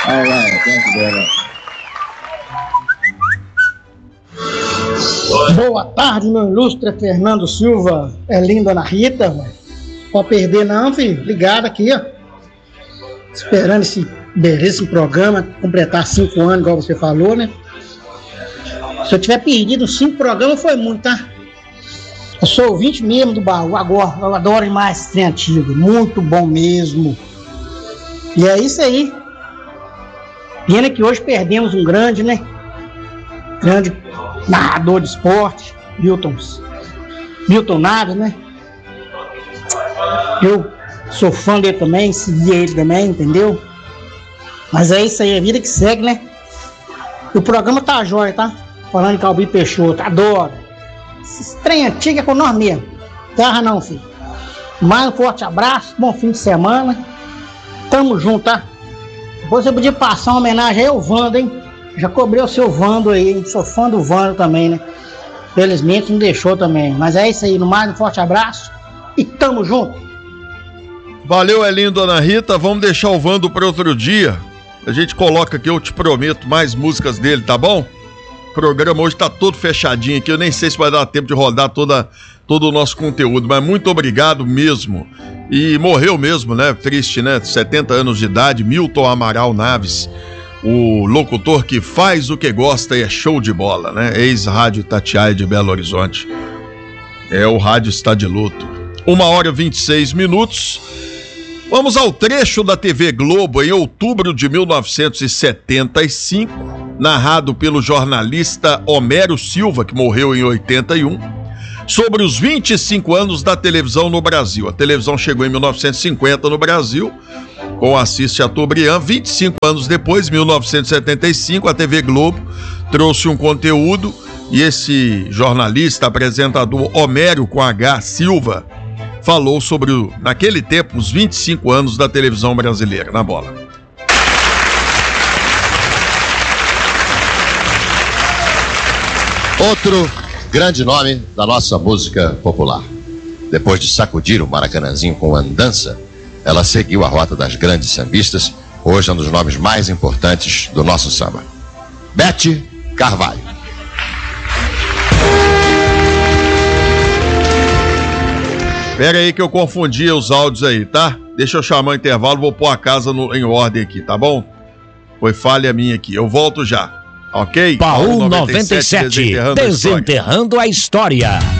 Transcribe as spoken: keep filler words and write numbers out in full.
All right, thank you very much. Boa tarde, meu ilustre Fernando Silva. É linda Ana Rita, velho. Pode perder não, filho. Ligado aqui, ó. Esperando esse belíssimo programa completar cinco anos, igual você falou, né? Se eu tiver perdido cinco programas, foi muito, tá? Eu sou ouvinte mesmo do baú agora. Eu adoro demais esse trem antigo. Muito bom mesmo. E é isso aí. Pena que hoje perdemos um grande, né? Grande narrador de esporte, Milton, Milton Naves, né? Eu sou fã dele também, segui ele também, entendeu? Mas é isso aí, a vida que segue, né? O programa tá jóia, tá? Falando em Calbi Peixoto, adoro. Esse trem antigo é com nós mesmo. Terra não, filho. Mais um forte abraço, bom fim de semana. Tamo junto, tá? Depois eu podia passar uma homenagem aí ao Vando, hein? Já cobrei o seu Vando aí, hein? Sou fã do Vando também, né? Felizmente não deixou também. Mas é isso aí, no mais um forte abraço e tamo junto. Valeu, Elinho, Dona Rita. Vamos deixar o Vando para outro dia. A gente coloca aqui, eu te prometo, mais músicas dele, tá bom? O programa hoje tá todo fechadinho aqui. Eu nem sei se vai dar tempo de rodar toda, todo o nosso conteúdo, mas muito obrigado mesmo. E morreu mesmo, né? Triste, né? setenta anos de idade, Milton Amaral Naves. O locutor que faz o que gosta e é show de bola, né? Ex-rádio Itatiaia de Belo Horizonte. É, o rádio está de luto. Uma hora e vinte e seis minutos. Vamos ao trecho da T V Globo em outubro de mil novecentos e setenta e cinco, narrado pelo jornalista Homero Silva, que morreu em oitenta e um, sobre os vinte e cinco anos da televisão no Brasil. A televisão chegou em mil novecentos e cinquenta no Brasil, com Assis Chateaubriand. vinte e cinco anos depois, mil novecentos e setenta e cinco, a T V Globo trouxe um conteúdo e esse jornalista, apresentador Homero com H Silva, falou sobre, o, naquele tempo, os vinte e cinco anos da televisão brasileira. Na bola. Outro grande nome da nossa música popular. Depois de sacudir o Maracanãzinho com andança, ela seguiu a rota das grandes sambistas, hoje é um dos nomes mais importantes do nosso samba. Bete Carvalho. Pera aí que eu confundi os áudios aí, tá? Deixa eu chamar o intervalo, vou pôr a casa no, em ordem aqui, tá bom? Foi falha minha aqui, eu volto já, ok? Baú noventa e sete, desenterrando, desenterrando a história. A história.